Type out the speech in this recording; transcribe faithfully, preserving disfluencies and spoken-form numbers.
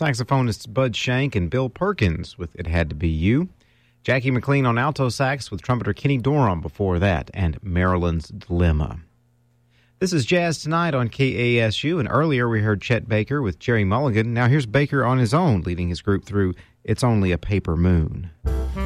saxophonists Bud Shank and Bill Perkins with It Had to Be You. Jackie McLean on alto sax with trumpeter Kenny Dorham before that, and Marilyn's Dilemma. This is Jazz Tonight on K A S U, and earlier we heard Chet Baker with Jerry Mulligan. Now here's Baker on his own, leading his group through It's Only a Paper Moon.